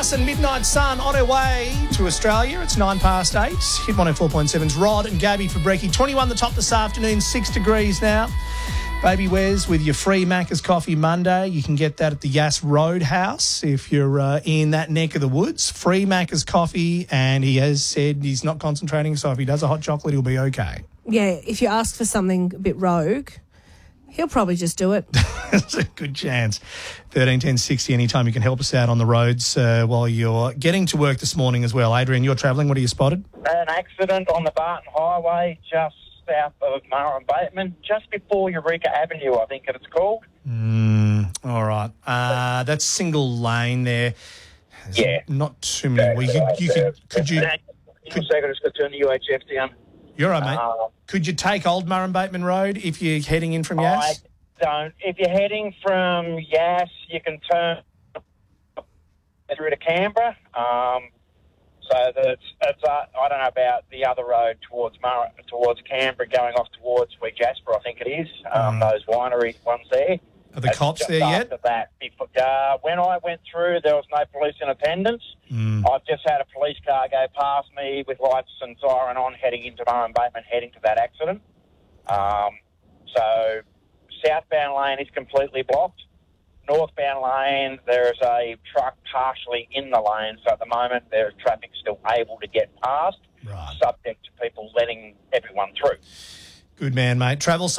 Us and Midnight Sun on our way to Australia. It's 8:09. Hit 104.7's Rod and Gabby for brekkie. 21 the top this afternoon, 6 degrees now. Baby Wes with your free Macca's Coffee Monday. You can get that at the Yass Roadhouse if you're in that neck of the woods. Free Macca's Coffee, and he has said he's not concentrating, so if he does a hot chocolate, he'll be okay. Yeah, if you ask for something a bit rogue, he'll probably just do it. That's a good chance. 13 10 60 anytime you can help us out on the roads while you're getting to work this morning as well. Adrian, you're travelling. What have you spotted? An accident on the Barton Highway just south of Murray and Bateman, just before Eureka Avenue, I think it's called. All right. That's single lane there. Yeah. Not too many. Well, could you... Just got to turn the UHF down. You're right, mate. Could you take Old Murray and Bateman Road if you're heading in from Yass? I don't. If you're heading from Yass, you can turn through to Canberra. So that's I don't know about the other road towards Canberra, going off towards where Jasper, I think it is. Those winery ones there. Are the cops there yet? After that, when I went through, there was no police in attendance. I've just had a police car go past me with lights and siren on, heading into Murray and Bateman, heading to that accident. So southbound lane is completely blocked. Northbound lane, there's a truck partially in the lane, so at the moment there's traffic still able to get past, subject to people letting everyone through. Good man, mate. Travel